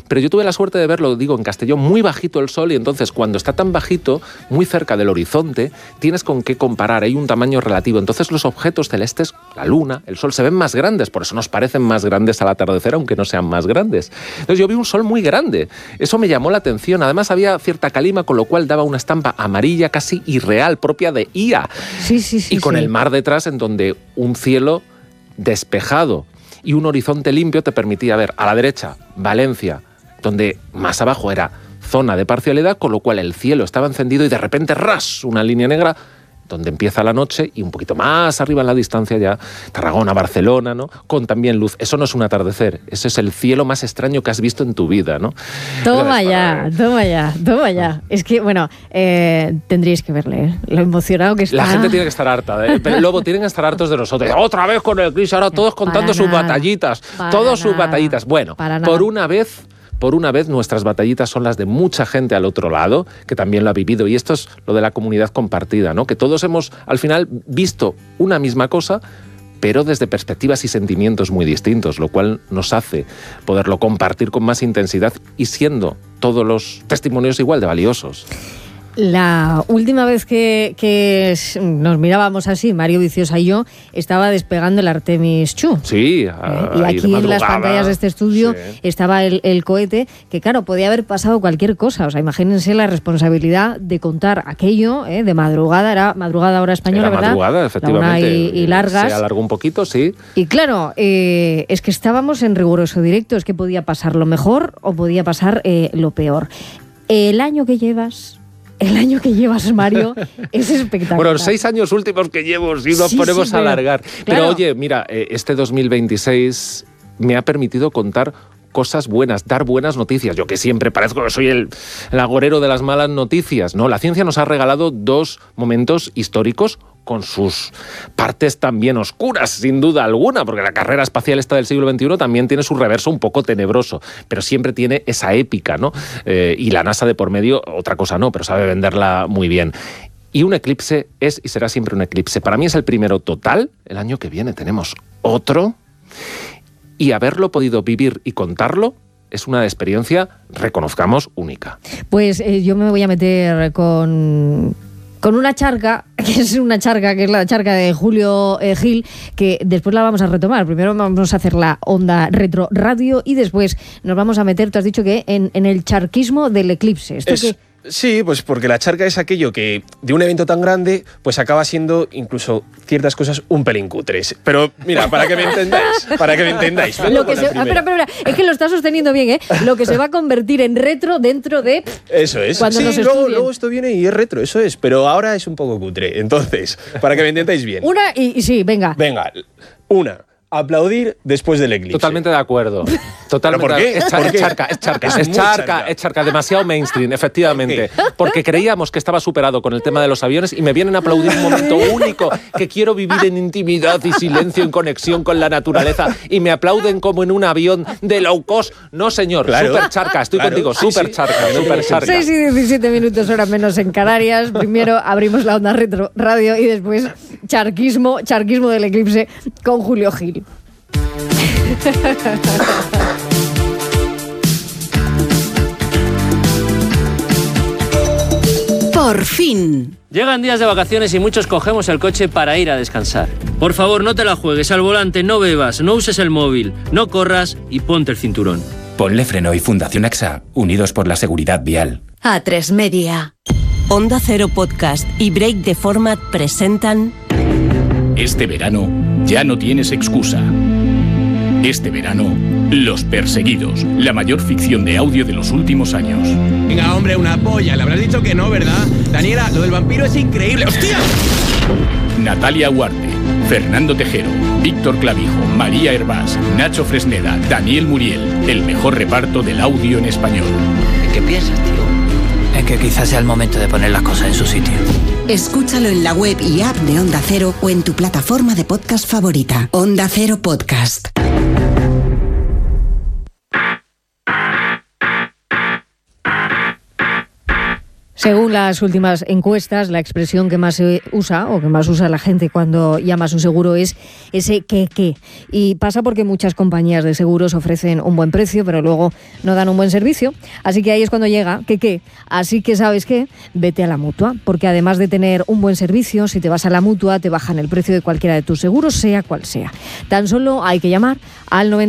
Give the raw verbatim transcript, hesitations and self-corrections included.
pero yo tuve la suerte de verlo, digo, en Castellón, muy bajito el sol, y entonces cuando está tan bajito, muy cerca del horizonte, tienes con qué comparar, hay un tamaño relativo. Entonces los objetos celestes, la luna, el sol, se ven más grandes, por eso nos parecen más grandes al atardecer, aunque no sean más grandes. Entonces yo vi un sol muy grande, eso me llamó la atención. Además había cierta calima, con lo cual daba una estampa amarilla casi irreal, propia de I A. Sí, sí, sí. Y con sí. el mar detrás, en donde un cielo despejado y un horizonte limpio te permitía ver a la derecha Valencia, donde más abajo era zona de parcialidad, con lo cual el cielo estaba encendido y de repente ¡ras! Una línea negra donde empieza la noche, y un poquito más arriba en la distancia ya Tarragona, Barcelona, ¿no? Con también luz. Eso no es un atardecer, ese es el cielo más extraño que has visto en tu vida, ¿no? Toma Entonces, ya, para... toma ya, toma ya. Es que, bueno, eh, tendríais que verle, ¿eh? Lo emocionado que está. La gente tiene que estar harta, ¿eh? Pero luego tienen que estar hartos de nosotros. Otra vez con el Eclipse, ahora todos contando sus batallitas, todos sus batallitas. Bueno, por una vez... Por una vez, nuestras batallitas son las de mucha gente al otro lado, que también lo ha vivido. Y esto es lo de la comunidad compartida, ¿no? Que todos hemos, al final, visto una misma cosa, pero desde perspectivas y sentimientos muy distintos, lo cual nos hace poderlo compartir con más intensidad y siendo todos los testimonios igual de valiosos. La última vez que, que nos mirábamos así, Mario Viciosa y yo, estaba despegando el Artemis two. Sí, ¿Eh? Y aquí en las pantallas de este estudio sí. estaba el, el cohete, que claro, podía haber pasado cualquier cosa. O sea, imagínense la responsabilidad de contar aquello, ¿eh? De madrugada, era madrugada hora española, era ¿verdad? madrugada, efectivamente. Y, y largas. Se alargó un poquito, sí. Y claro, eh, es que estábamos en riguroso directo, es que podía pasar lo mejor o podía pasar eh, lo peor. El año que llevas... El año que llevas, Mario, es espectacular. Bueno, los seis años últimos que llevo, si nos sí, ponemos sí, a pero, alargar. Claro. Pero oye, mira, este dos mil veintiséis me ha permitido contar cosas buenas, dar buenas noticias. Yo que siempre parezco que soy el, el agorero de las malas noticias, ¿no? La ciencia nos ha regalado dos momentos históricos con sus partes también oscuras, sin duda alguna, porque la carrera espacial esta del siglo veintiuno también tiene su reverso un poco tenebroso, pero siempre tiene esa épica, ¿no? Eh, y la NASA de por medio, otra cosa no, pero sabe venderla muy bien. Y un eclipse es y será siempre un eclipse. Para mí es el primero total. El año que viene tenemos otro. Y haberlo podido vivir y contarlo es una experiencia, reconozcamos, única. Pues eh, yo me voy a meter con... con una charca, que es una charca, que es la charca de Julio eh, Gil, que después la vamos a retomar. Primero vamos a hacer la Onda Retro Radio y después nos vamos a meter, tú has dicho que en, en el charquismo del eclipse. ¿Esto es, qué? Sí, pues porque la charca es aquello que de un evento tan grande pues acaba siendo incluso ciertas cosas un pelín cutres. Pero mira, para que me entendáis, para que me entendáis. Lo que se, espera, espera, espera, es que lo está sosteniendo bien, ¿eh? Lo que se va a convertir en retro dentro de... Eso es. Cuando sí, nos luego, luego esto viene y es retro, eso es. Pero ahora es un poco cutre. Entonces, para que me entendáis bien. Una y, y sí, venga. Venga, una. Aplaudir después del eclipse. Totalmente de acuerdo. Totalmente. ¿Pero por qué? Es, char- ¿Por qué? es charca, es charca, Es es muy charca, charca. es charca, demasiado mainstream, efectivamente. Porque creíamos que estaba superado con el tema de los aviones y me vienen a aplaudir un momento único que quiero vivir en intimidad y silencio, en conexión con la naturaleza, y me aplauden como en un avión de low cost. No, señor, Claro. super charca, estoy Claro, contigo, sí, super sí. charca, super charca. seis y diecisiete minutos, hora menos en Canarias. Primero abrimos la Onda Retro Radio y después charquismo, charquismo del eclipse con Julio Gil. Por fin. Llegan días de vacaciones y muchos cogemos el coche para ir a descansar. Por favor, no te la juegues al volante, no bebas, no uses el móvil, no corras y ponte el cinturón. Ponle Freno y Fundación A X A, unidos por la seguridad vial. A tres Media. Onda Cero Podcast y Break the Format presentan... Este verano ya no tienes excusa. Este verano, Los Perseguidos, la mayor ficción de audio de los últimos años. Venga, hombre, una polla. Le habrás dicho que no, ¿verdad? Daniela, lo del vampiro es increíble. ¡Hostia! Natalia Huarte, Fernando Tejero, Víctor Clavijo, María Hervás, Nacho Fresneda, Daniel Muriel. El mejor reparto del audio en español. ¿En qué piensas, tío? En que quizás sea el momento de poner las cosas en su sitio. Escúchalo en la web y app de Onda Cero o en tu plataforma de podcast favorita. Onda Cero Podcast. Según las últimas encuestas, la expresión que más se usa o que más usa la gente cuando llama a su seguro es ese qué qué. Y pasa porque muchas compañías de seguros ofrecen un buen precio, pero luego no dan un buen servicio. Así que ahí es cuando llega qué qué. Así que, ¿sabes qué? Vete a la Mutua, porque además de tener un buen servicio, si te vas a la Mutua te bajan el precio de cualquiera de tus seguros, sea cual sea. Tan solo hay que llamar al noventa